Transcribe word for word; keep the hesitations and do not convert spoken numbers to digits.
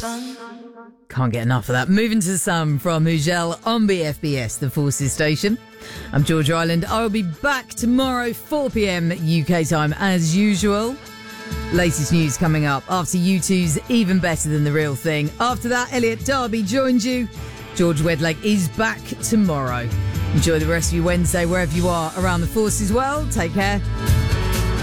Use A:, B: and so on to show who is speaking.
A: Can't get enough of that. Moving to the Sun from Mugel on B F B S, the Forces station. I'm Georgia Island. I will be back tomorrow, four p.m. U K time as usual. Latest news coming up after U two's Even Better Than the Real Thing. After that, Elliot Darby joins you. George Wedlake is back tomorrow. Enjoy the rest of your Wednesday wherever you are around the Forces world. Take care.